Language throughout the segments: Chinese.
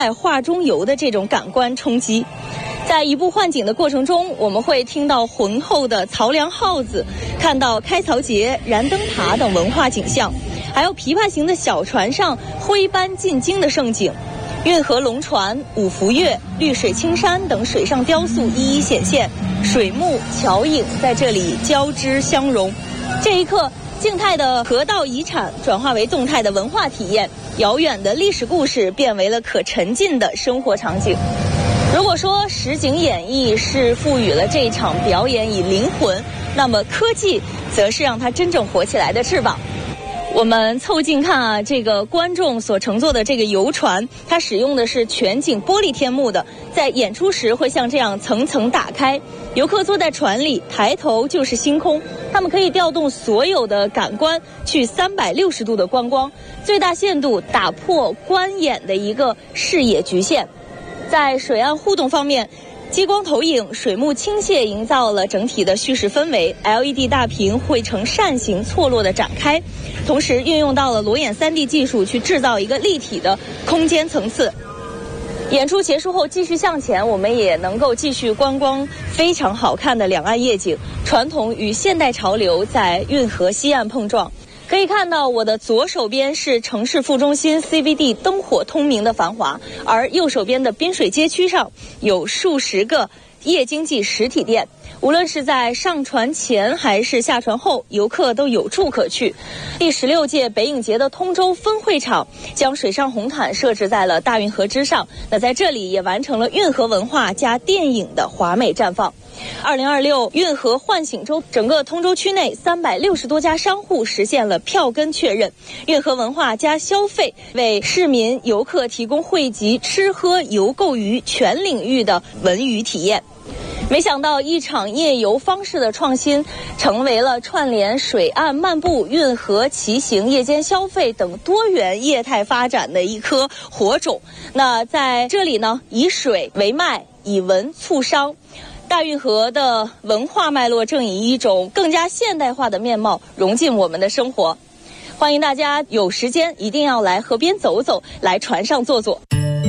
在画中游的这种感官冲击。在移步换景的过程中，我们会听到浑厚的漕粮号子，看到开槽节、燃灯塔等文化景象，还有琵琶形的小船上徽班进京的盛景。运河龙船、五福月、绿水青山等水上雕塑一一显现，水幕、桥影在这里交织相融。这一刻，静态的河道遗产转化为动态的文化体验，遥远的历史故事变为了可沉浸的生活场景。如果说实景演绎是赋予了这场表演以灵魂，那么科技则是让它真正活起来的翅膀。我们凑近看啊，这个观众所乘坐的这个游船，它使用的是全景玻璃天幕的，在演出时会像这样层层打开。游客坐在船里，抬头就是星空，他们可以调动所有的感官去360度的观光，最大限度打破观演的一个视野局限。在水岸互动方面，激光投影、水幕倾泻营造了整体的叙事氛围， LED 大屏绘成扇形错落的展开，同时运用到了裸眼 3D 技术去制造一个立体的空间层次。演出结束后继续向前，我们也能够继续观光非常好看的两岸夜景，传统与现代潮流在运河西岸碰撞。可以看到我的左手边是城市副中心 CBD 灯火通明的繁华，而右手边的滨水街区上有数十个夜经济实体店，无论是在上船前还是下船后，游客都有处可去。第16届北影节的通州分会场将水上红毯设置在了大运河之上，那在这里也完成了运河文化加电影的华美绽放。2026运河唤醒周，整个通州区内360多家商户实现了票根确认，运河文化加消费为市民游客提供汇集吃喝游购娱全领域的文娱体验。没想到一场夜游方式的创新，成为了串联水岸漫步、运河骑行、夜间消费等多元业态发展的一颗火种。那在这里呢，以水为脉，以文促商。大运河的文化脉络正以一种更加现代化的面貌融进我们的生活。欢迎大家有时间一定要来河边走走，来船上坐坐。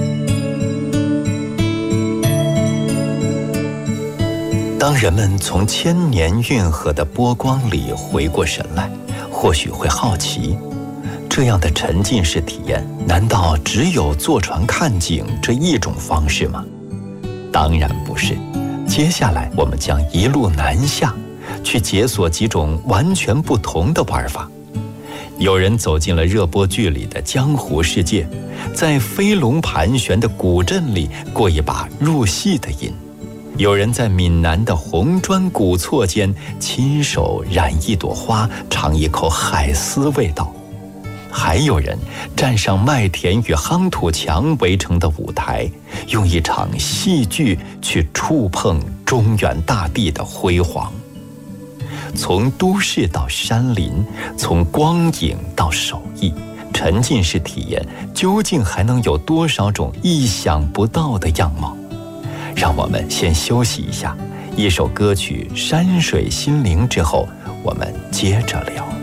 当人们从千年运河的波光里回过神来，或许会好奇，这样的沉浸式体验难道只有坐船看景这一种方式吗？当然不是。接下来我们将一路南下，去解锁几种完全不同的玩法。有人走进了热播剧里的江湖世界，在飞龙盘旋的古镇里过一把入戏的瘾。有人在闽南的红砖古厝间亲手染一朵花，尝一口海丝味道。还有人站上麦田与夯土墙围成的舞台，用一场戏剧去触碰中原大地的辉煌。从都市到山林，从光影到手艺，沉浸式体验究竟还能有多少种意想不到的样貌？让我们先休息一下，一首歌曲《山水心灵》之后，我们接着聊。